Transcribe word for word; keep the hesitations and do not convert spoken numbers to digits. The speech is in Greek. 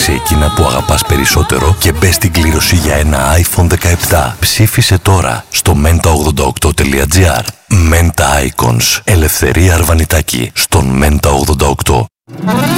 Ψάξε εκείνα που αγαπάς περισσότερο και μπες στην κλήρωση για ένα άιφον δεκαεπτά. Ψήφισε τώρα στο μέντα ογδόντα οκτώ τελεία τζι άρ. Menta Icons. Ελευθερία Αρβανιτάκη στον Μέντα ογδόντα οκτώ.